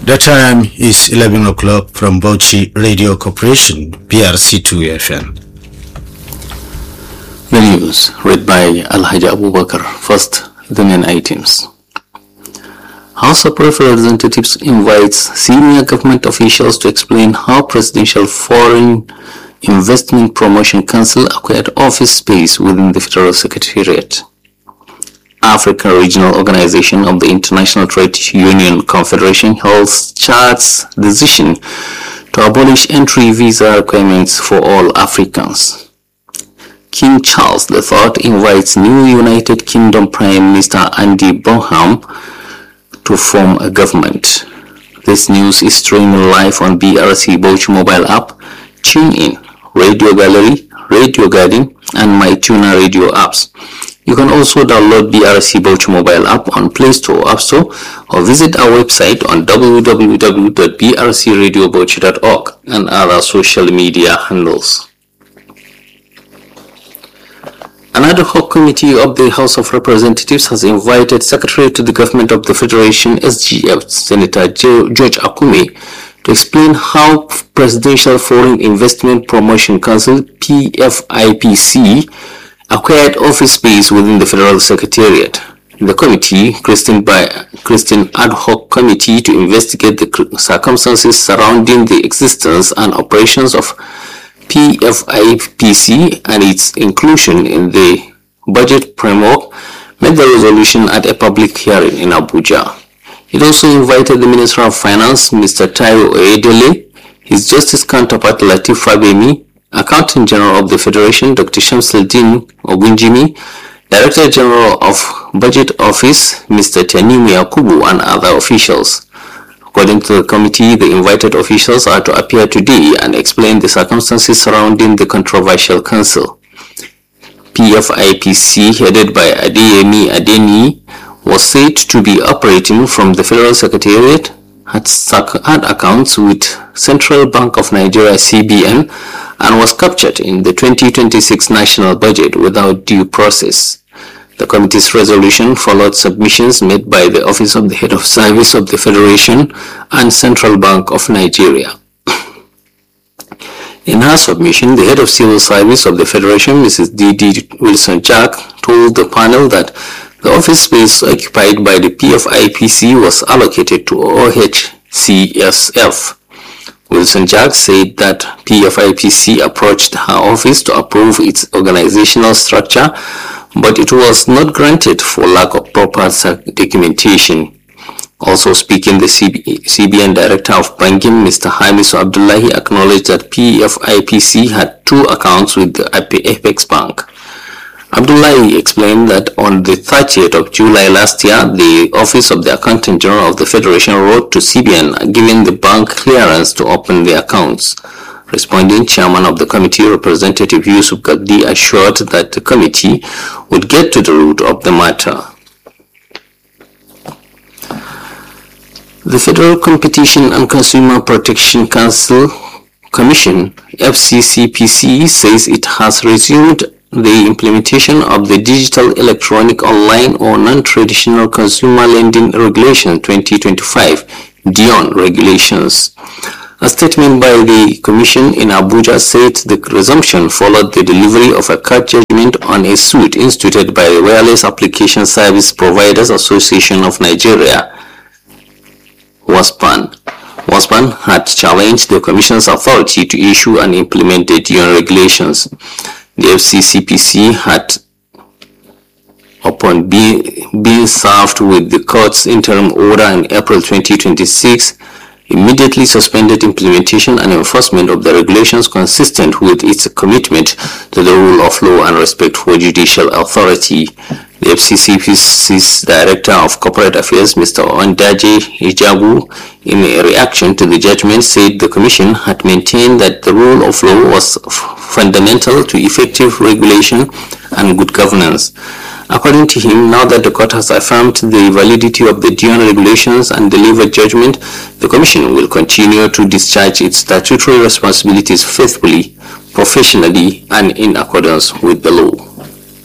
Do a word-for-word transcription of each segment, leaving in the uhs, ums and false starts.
The time is eleven o'clock from Bauchi Radio Corporation, B R C two F M. The news, read by Alhaji Abubakar. First, the main items. House of Representatives invites senior government officials to explain how Presidential Foreign Investment Promotion Council acquired office space within the Federal Secretariat. African Regional Organization of the International Trade Union Confederation holds Chad's decision to abolish entry visa requirements for all Africans. King Charles the third invites new United Kingdom Prime Minister Andy Bonham to form a government. This news is streaming live on B R C Bauchi mobile app, TuneIn, Radio Gallery, Radio Garden, and MyTuner radio apps. You can also download B R C Bauchi mobile app on Play Store, App Store, or visit our website on w w w dot b r c radio bauchi dot org and other social media handles. Another hoc committee of the House of Representatives has invited Secretary to the Government of the Federation, S G F, Senator George Akume, to explain how Presidential Foreign Investment Promotion Council, P F I P C, acquired office space within the Federal Secretariat. The committee, christened by Christian Ad Hoc Committee to investigate the circumstances surrounding the existence and operations of P F I P C and its inclusion in the budget framework, made the resolution at a public hearing in Abuja. It also invited the Minister of Finance, Mister Taiwo Oyedele, his Justice counterpart Lateef Fabemi, Accountant General of the Federation, Doctor Shamsuddin Ogunjimi, Director General of Budget Office, Mister Tanimu Yakubu, and other officials. According to the committee, the invited officials are to appear today and explain the circumstances surrounding the controversial council. P F I P C, headed by Adeyemi Adeniyi, was said to be operating from the Federal Secretariat, had, had accounts with Central Bank of Nigeria C B N, and was captured in the twenty twenty-six national budget without due process. The committee's resolution followed submissions made by the Office of the Head of Service of the Federation and Central Bank of Nigeria. In her submission, the Head of Civil Service of the Federation, Missus D D Wilson-Jack, told the panel that the office space occupied by the P F I P C was allocated to O H C S F. Wilson-Jack said that P F I P C approached her office to approve its organizational structure, but it was not granted for lack of proper documentation. Also speaking, the C B N Director of Banking, Mister Hamisu Abdullahi, acknowledged that P F I P C had two accounts with the Apex Bank. Abdullahi explained that on the thirtieth of July last year, the Office of the Accountant General of the Federation wrote to C B N giving the bank clearance to open the accounts. Responding, Chairman of the committee, Representative Yusuf Gagdi, assured that the committee would get to the root of the matter. The Federal Competition and Consumer Protection Council Commission, F C C P C, says it has resumed the implementation of the Digital Electronic Online or Non-Traditional Consumer Lending Regulation twenty twenty-five, D O N regulations. A statement by the Commission in Abuja said the resumption followed the delivery of a court judgment on a suit instituted by the Wireless Application Service Providers Association of Nigeria, WASPAN. WASPAN had challenged the Commission's authority to issue and implement the D O N regulations. The F C C P C had, upon being, being served with the court's interim order in April twenty twenty-six, immediately suspended implementation and enforcement of the regulations consistent with its commitment to the rule of law and respect for judicial authority. The F C C P C's Director of Corporate Affairs, Mister Ondaje Ijabu, in a reaction to the judgment, said the Commission had maintained that the rule of law was fundamental to effective regulation and good governance. According to him, now that the court has affirmed the validity of the D O N regulations and delivered judgment, the Commission will continue to discharge its statutory responsibilities faithfully, professionally, and in accordance with the law.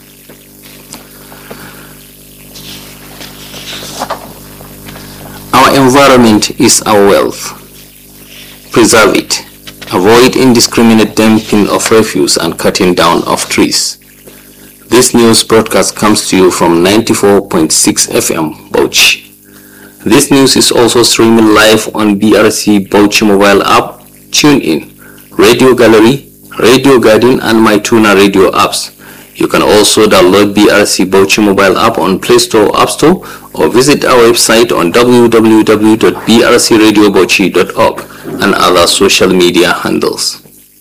Our Our environment is our wealth. Preserve it. Avoid indiscriminate dumping of refuse and cutting down of trees. This news broadcast comes to you from ninety-four point six F M Bauchi. This news is also streaming live on B R C Bauchi mobile app, TuneIn, Radio Gallery, Radio Garden and MyTuna radio apps. You can also download B R C Bauchi mobile app on Play Store or App Store or visit our website on w w w dot b r c radio bauchi dot org and other social media handles.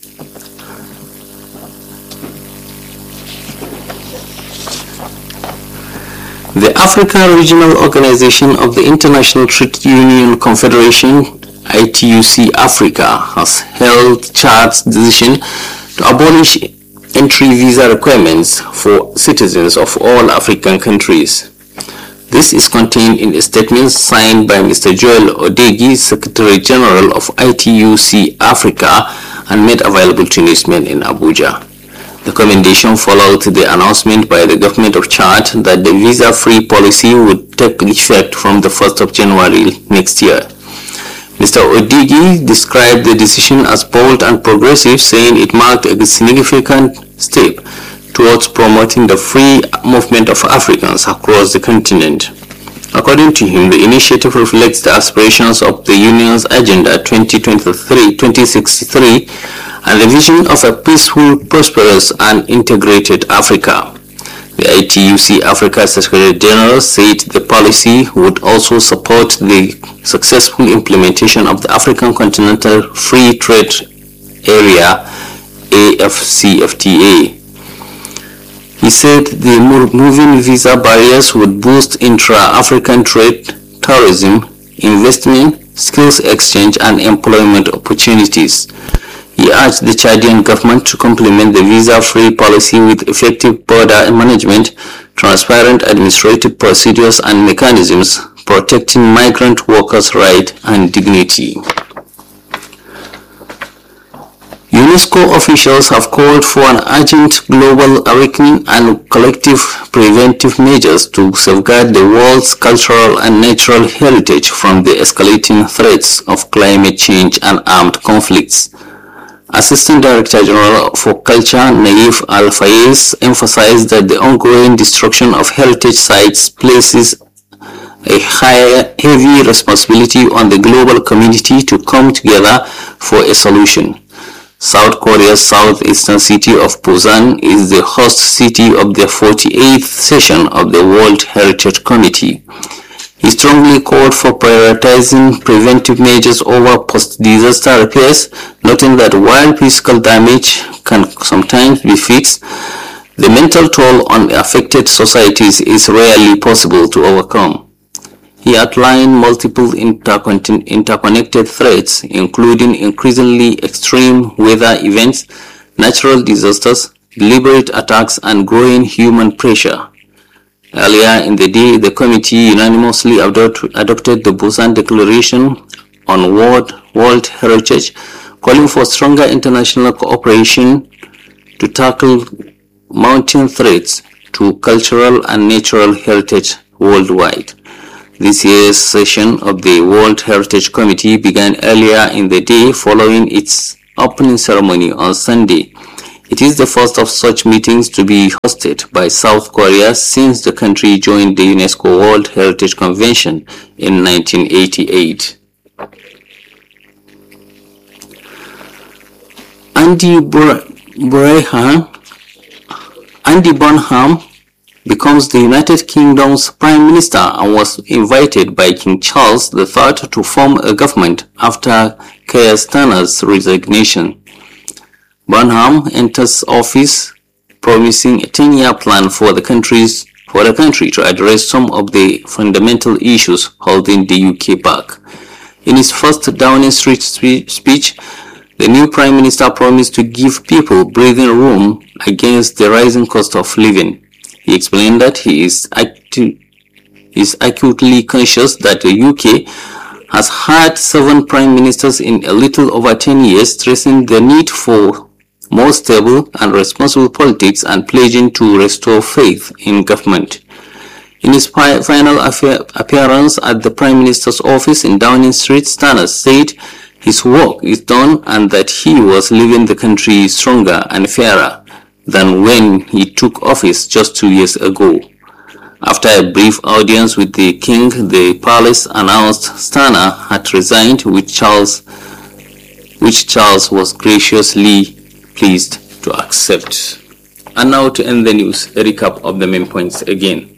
The African Regional Organization of the International Trade Union Confederation, I T U C Africa, has held Chad's decision to abolish entry visa requirements for citizens of all African countries. This is contained in a statement signed by Mister Joel Odegi, Secretary General of I T U C Africa, and made available to newsmen in Abuja. The commendation followed the announcement by the government of Chad that the visa-free policy would take effect from the first of January next year. Mister Odigi described the decision as bold and progressive, saying it marked a significant step towards promoting the free movement of Africans across the continent. According to him, the initiative reflects the aspirations of the Union's Agenda twenty twenty-three twenty sixty-three and the vision of a peaceful, prosperous, and integrated Africa. The I T U C Africa Secretary General said the policy would also support the successful implementation of the African Continental Free Trade Area A F C F T A. He said the moving visa barriers would boost intra-African trade, tourism, investment, skills exchange, and employment opportunities. He urged the Chadian government to complement the visa-free policy with effective border management, transparent administrative procedures, and mechanisms protecting migrant workers' rights and dignity. UNESCO officials have called for an urgent global awakening and collective preventive measures to safeguard the world's cultural and natural heritage from the escalating threats of climate change and armed conflicts. Assistant Director General for Culture, Naif Al-Fayez, emphasized that the ongoing destruction of heritage sites places a high, heavy responsibility on the global community to come together for a solution. South Korea's southeastern city of Busan is the host city of the forty-eighth session of the World Heritage Committee. He strongly called for prioritizing preventive measures over post-disaster repairs, noting that while physical damage can sometimes be fixed, the mental toll on affected societies is rarely possible to overcome. He outlined multiple intercon- interconnected threats, including increasingly extreme weather events, natural disasters, deliberate attacks, and growing human pressure. Earlier in the day, the committee unanimously adopt, adopted the Busan Declaration on World, World Heritage, calling for stronger international cooperation to tackle mounting threats to cultural and natural heritage worldwide. This year's session of the World Heritage Committee began earlier in the day following its opening ceremony on Sunday. It is the first of such meetings to be hosted by South Korea since the country joined the UNESCO World Heritage Convention in nineteen eighty-eight. Andy Burhan, Andy Bonham becomes the United Kingdom's Prime Minister and was invited by King Charles the Third to form a government after Keir Starmer's resignation. Bonham enters office promising a ten-year plan for the country's for the country to address some of the fundamental issues holding the U K back. In his first Downing Street spe- speech, the new Prime Minister promised to give people breathing room against the rising cost of living. He explained that he is, actu- is acutely conscious that the U K has had seven prime ministers in a little over ten years, stressing the need for more stable and responsible politics and pledging to restore faith in government. In his fi- final affair- appearance at the Prime Minister's office in Downing Street, Starmer said his work is done and that he was leaving the country stronger and fairer than when he took office just two years ago. After a brief audience with the king, the palace announced Starmer had resigned, with Charles, which Charles was graciously pleased to accept. And now to end the news, a recap of the main points again.